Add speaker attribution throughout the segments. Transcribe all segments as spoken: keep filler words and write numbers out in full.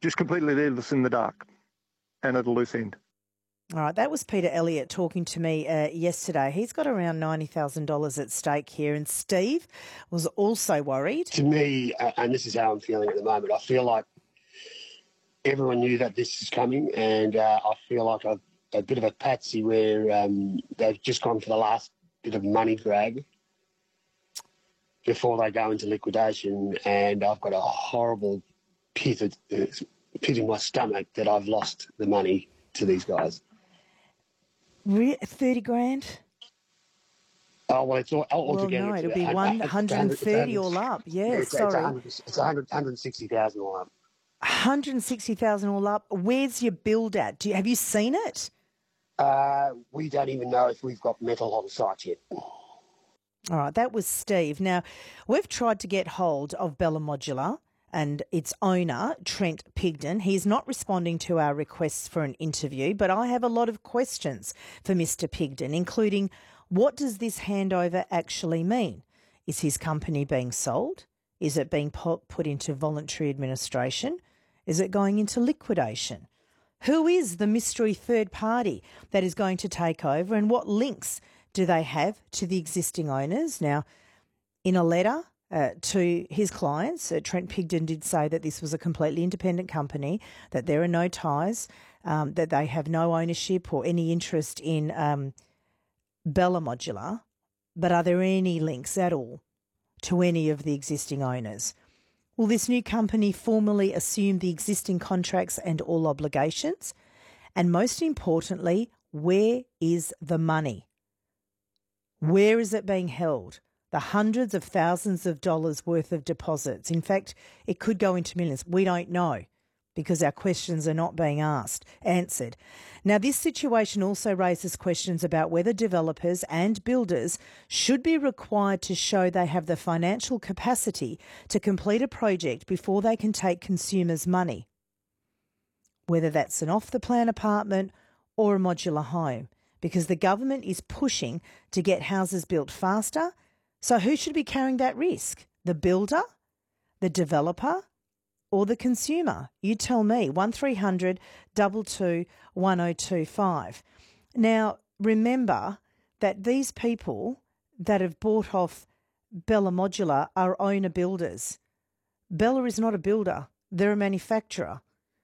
Speaker 1: just completely leave us in the dark and at a loose end.
Speaker 2: All right, that was Peter Elliott talking to me uh, yesterday. He's got around ninety thousand dollars at stake here, and Steve was also worried.
Speaker 3: To me, uh, and this is how I'm feeling at the moment, I feel like everyone knew that this is coming, and uh, I feel like I've a bit of a patsy where um, they've just gone for the last bit of money grab before they go into liquidation, and I've got a horrible pit, of, uh, pit in my stomach that I've lost the money to these guys.
Speaker 2: Re- thirty grand?
Speaker 3: Oh, well, it's all, all
Speaker 2: well,
Speaker 3: together.
Speaker 2: no, it'll be one hundred thirty all up. Yeah,
Speaker 3: it's,
Speaker 2: sorry.
Speaker 3: It's, it's one hundred, one hundred sixty thousand all up.
Speaker 2: one hundred sixty thousand all up. Where's your build at? Do you, have you seen it?
Speaker 3: Uh, we don't even know if we've got metal on site yet.
Speaker 2: All right, that was Steve. Now, we've tried to get hold of Bella Modular and its owner, Trent Pigden. He's not responding to our requests for an interview, but I have a lot of questions for Mister Pigden, including what does this handover actually mean? Is his company being sold? Is it being put into voluntary administration? Is it going into liquidation? Who is the mystery third party that is going to take over, and what links do they have to the existing owners? Now, in a letter uh, to his clients, uh, Trent Pigden did say that this was a completely independent company, that there are no ties, um, that they have no ownership or any interest in um, Bella Modular. But are there any links at all to any of the existing owners? Will this new company formally assume the existing contracts and all obligations? And most importantly, where is the money? Where is it being held? The hundreds of thousands of dollars worth of deposits. In fact, it could go into millions. We don't know because our questions are not being asked, answered. Now, this situation also raises questions about whether developers and builders should be required to show they have the financial capacity to complete a project before they can take consumers' money, whether that's an off-the-plan apartment or a modular home, because the government is pushing to get houses built faster. So who should be carrying that risk? The builder, the developer, or the consumer? You tell me. one three hundred two two one oh two five. Now, remember that these people that have bought off Bella Modular are owner builders. Bella is not a builder. They're a manufacturer.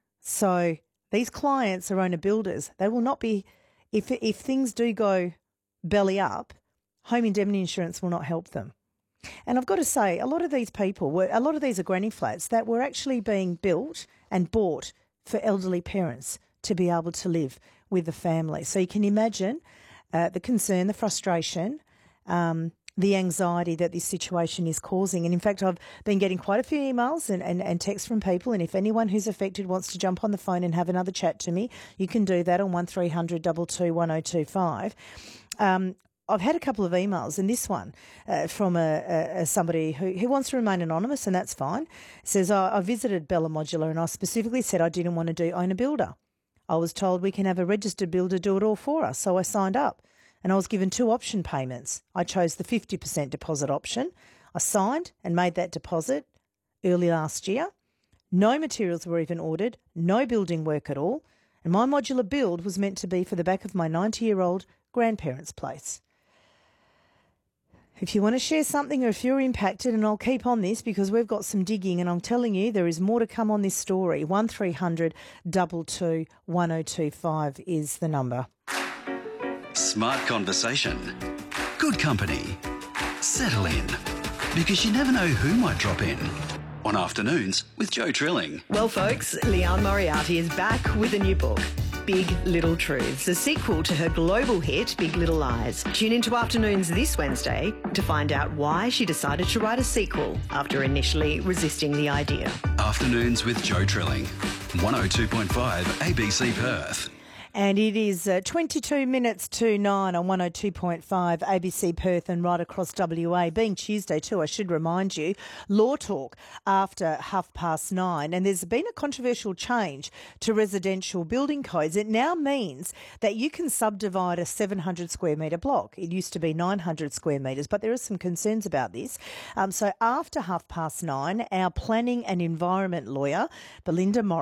Speaker 2: So these clients are owner builders. They will not be, if if things do go belly up, home indemnity insurance will not help them. And I've got to say, a lot of these people, were, a lot of these are granny flats that were actually being built and bought for elderly parents to be able to live with the family. So you can imagine uh, the concern, the frustration, um, the anxiety that this situation is causing. And in fact, I've been getting quite a few emails and, and, and texts from people. And if anyone who's affected wants to jump on the phone and have another chat to me, you can do that on one three hundred two two one oh two five. Um, I've had a couple of emails, and this one uh, from a, a, a somebody who, who wants to remain anonymous, and that's fine. It says, oh, I visited Bella Modular and I specifically said I didn't want to do owner builder. I was told we can have a registered builder do it all for us, so I signed up. And I was given two option payments. I chose the fifty percent deposit option. I signed and made that deposit early last year. No materials were even ordered, no building work at all, and my modular build was meant to be for the back of my ninety-year-old grandparents' place. If you want to share something or if you're impacted, and I'll keep on this because we've got some digging and I'm telling you there is more to come on this story. one three hundred two two one oh two five is the number.
Speaker 4: Smart conversation. Good company. Settle in. Because you never know who might drop in. On Afternoons with Joe Trilling.
Speaker 5: Well, folks, Leanne Moriarty is back with a new book, Big Little Truths, a sequel to her global hit, Big Little Lies. Tune into Afternoons this Wednesday to find out why she decided to write a sequel after initially resisting the idea.
Speaker 4: Afternoons with Joe Trilling. one oh two point five A B C Perth.
Speaker 2: And it is uh, twenty-two minutes to nine on one oh two point five A B C Perth and right across W A. Being Tuesday too, I should remind you, Law Talk after half past nine. And there's been a controversial change to residential building codes. It now means that you can subdivide a seven hundred square metre block. It used to be nine hundred square metres, but there are some concerns about this. Um, so after half past nine, our planning and environment lawyer, Belinda Morris,